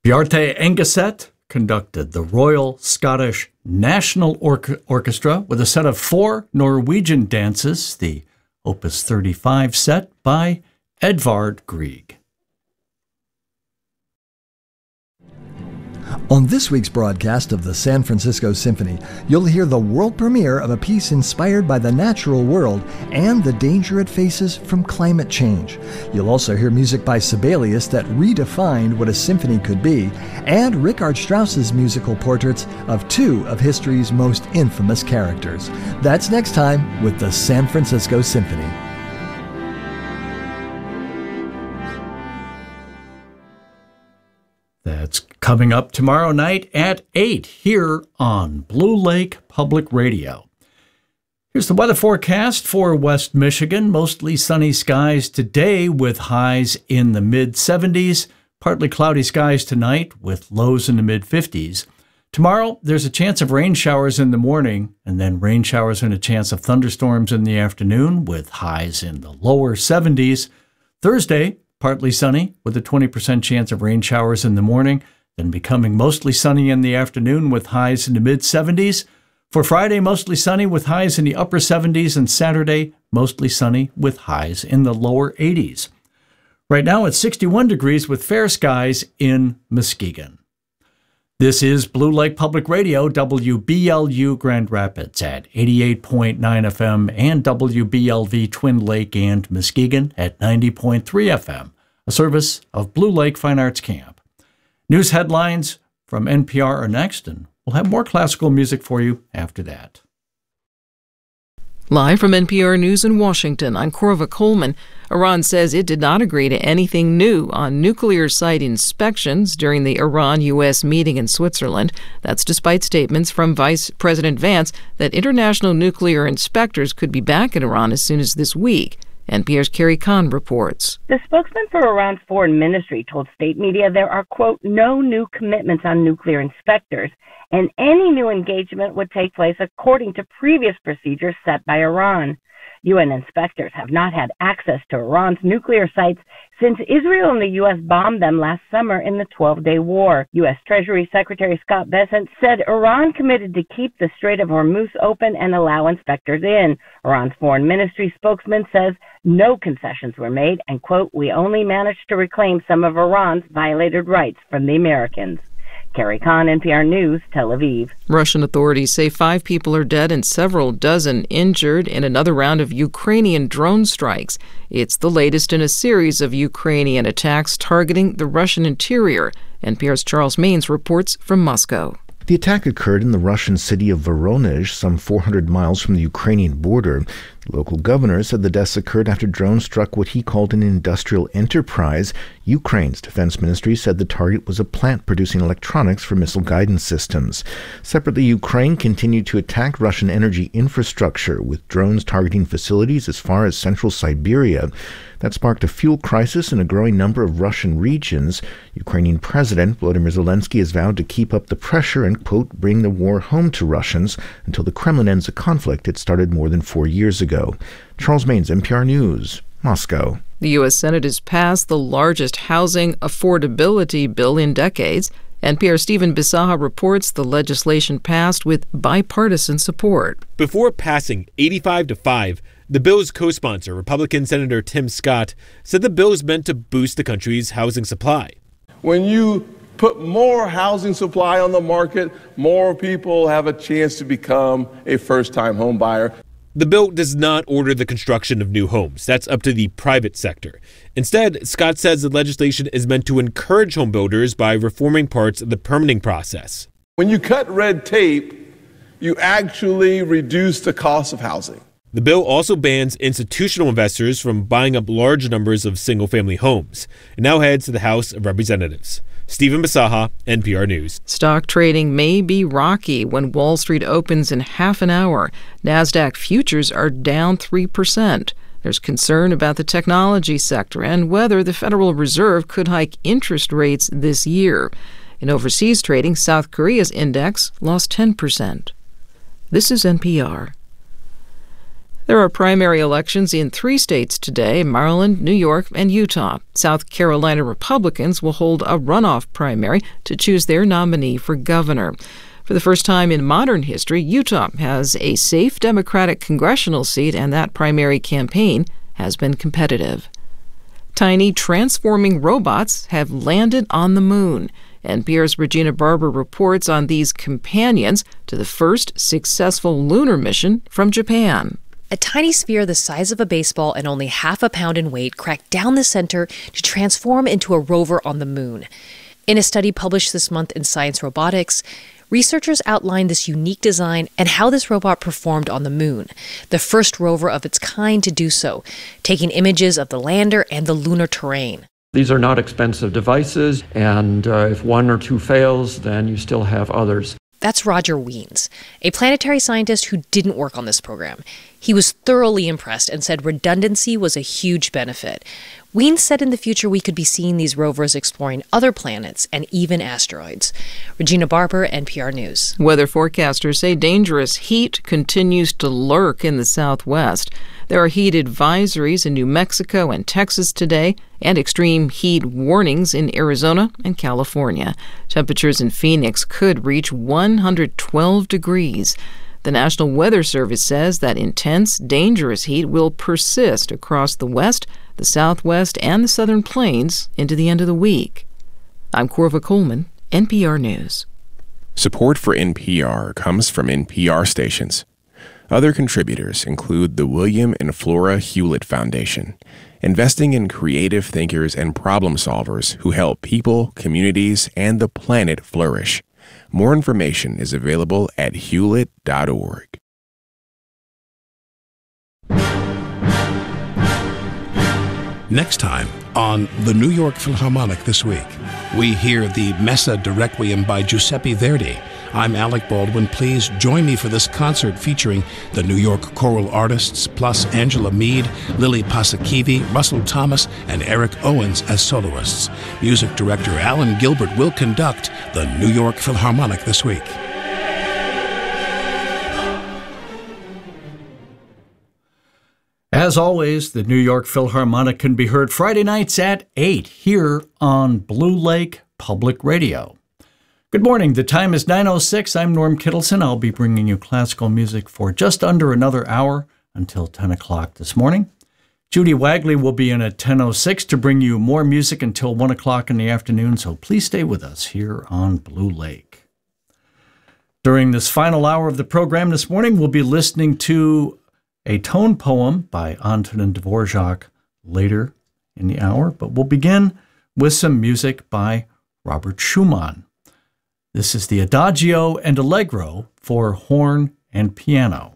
Bjarte Engeset conducted the Royal Scottish National Orchestra with a set of 4 Norwegian dances, the Opus 35 set by Edvard Grieg. On this week's broadcast of the San Francisco Symphony, you'll hear the world premiere of a piece inspired by the natural world and the danger it faces from climate change. You'll also hear music by Sibelius that redefined what a symphony could be, and Richard Strauss's musical portraits of 2 of history's most infamous characters. That's next time with the San Francisco Symphony. That's coming up tomorrow night at 8 here on Blue Lake Public Radio. Here's the weather forecast for West Michigan. Mostly sunny skies today with highs in the mid-70s. Partly cloudy skies tonight with lows in the mid-50s. Tomorrow, there's a chance of rain showers in the morning, and then rain showers and a chance of thunderstorms in the afternoon with highs in the lower 70s. Thursday, partly sunny with a 20% chance of rain showers in the morning, then becoming mostly sunny in the afternoon with highs in the mid-70s. For Friday, mostly sunny with highs in the upper 70s, and Saturday, mostly sunny with highs in the lower 80s. Right now, it's 61 degrees with fair skies in Muskegon. This is Blue Lake Public Radio, WBLU Grand Rapids at 88.9 FM and WBLV Twin Lake and Muskegon at 90.3 FM, a service of Blue Lake Fine Arts Camp. News headlines from NPR are next, and we'll have more classical music for you after that. Live from NPR News in Washington, I'm Corva Coleman. Iran says it did not agree to anything new on nuclear site inspections during the Iran-U.S. meeting in Switzerland. That's despite statements from Vice President Vance that international nuclear inspectors could be back in Iran as soon as this week. NPR's Carrie Kahn reports. The spokesman for Iran's foreign ministry told state media there are, quote, no new commitments on nuclear inspectors, and any new engagement would take place according to previous procedures set by Iran. UN inspectors have not had access to Iran's nuclear sites since Israel and the U.S. bombed them last summer in the 12-day war. U.S. Treasury Secretary Scott Bessent said Iran committed to keep the Strait of Hormuz open and allow inspectors in. Iran's foreign ministry spokesman says no concessions were made and, quote, we only managed to reclaim some of Iran's violated rights from the Americans. Carrie Kahn, NPR News, Tel Aviv. Russian authorities say 5 people are dead and several dozen injured in another round of Ukrainian drone strikes. It's the latest in a series of Ukrainian attacks targeting the Russian interior. NPR's Charles Maines reports from Moscow. The attack occurred in the Russian city of Voronezh, some 400 miles from the Ukrainian border. The local governor said the deaths occurred after drones struck what he called an industrial enterprise. Ukraine's defense ministry said the target was a plant producing electronics for missile guidance systems. Separately, Ukraine continued to attack Russian energy infrastructure, with drones targeting facilities as far as central Siberia. That sparked a fuel crisis in a growing number of Russian regions. Ukrainian President Volodymyr Zelensky has vowed to keep up the pressure and, quote, bring the war home to Russians until the Kremlin ends a conflict it started more than 4 years ago. Charles Maines, NPR News, Moscow. The U.S. Senate has passed the largest housing affordability bill in decades. NPR's Stephen Bisaha reports the legislation passed with bipartisan support. Before passing 85-5, the bill's co-sponsor, Republican Senator Tim Scott, said the bill is meant to boost the country's housing supply. When you put more housing supply on the market, more people have a chance to become a first-time home buyer. The bill does not order the construction of new homes. That's up to the private sector. Instead, Scott says the legislation is meant to encourage home builders by reforming parts of the permitting process. When you cut red tape, you actually reduce the cost of housing. The bill also bans institutional investors from buying up large numbers of single-family homes. It now heads to the House of Representatives. Stephen Bisaha, NPR News. Stock trading may be rocky when Wall Street opens in half an hour. NASDAQ futures are down 3%. There's concern about the technology sector and whether the Federal Reserve could hike interest rates this year. In overseas trading, South Korea's index lost 10%. This is NPR. There are primary elections in 3 states today: Maryland, New York, and Utah. South Carolina Republicans will hold a runoff primary to choose their nominee for governor. For the first time in modern history, Utah has a safe Democratic congressional seat, and that primary campaign has been competitive. Tiny transforming robots have landed on the moon. NPR's Regina Barber reports on these companions to the first successful lunar mission from Japan. A tiny sphere the size of a baseball and only half a pound in weight cracked down the center to transform into a rover on the moon. In a study published this month in Science Robotics, researchers outlined this unique design and how this robot performed on the moon, the first rover of its kind to do so, taking images of the lander and the lunar terrain. These are not expensive devices, and if one or two fails, then you still have others. That's Roger Wiens, a planetary scientist who didn't work on this program. He was thoroughly impressed and said redundancy was a huge benefit. Wiens said in the future we could be seeing these rovers exploring other planets and even asteroids. Regina Barber, NPR News. Weather forecasters say dangerous heat continues to lurk in the Southwest. There are heat advisories in New Mexico and Texas today, and extreme heat warnings in Arizona and California. Temperatures in Phoenix could reach 112 degrees. The National Weather Service says that intense, dangerous heat will persist across the west, the southwest, and the southern plains into the end of the week. I'm Corva Coleman, NPR News. Support for NPR comes from NPR stations. Other contributors include the William and Flora Hewlett Foundation, investing in creative thinkers and problem solvers who help people, communities, and the planet flourish. More information is available at hewlett.org. Next time on the New York Philharmonic This Week, we hear the Messa de Requiem by Giuseppe Verdi. I'm Alec Baldwin. Please join me for this concert featuring the New York choral artists, plus Angela Mead, Lily Pasakivi, Russell Thomas, and Eric Owens as soloists. Music director Alan Gilbert will conduct the New York Philharmonic This Week. As always, the New York Philharmonic can be heard Friday nights at 8 here on Blue Lake Public Radio. Good morning. The time is 9:06. I'm Norm Kittleson. I'll be bringing you classical music for just under another hour until 10 o'clock this morning. Judy Wagley will be in at 10:06 to bring you more music until 1 o'clock in the afternoon, so please stay with us here on Blue Lake. During this final hour of the program this morning, we'll be listening to a tone poem by Antonin Dvorak later in the hour, but we'll begin with some music by Robert Schumann. This is the Adagio and Allegro for horn and piano.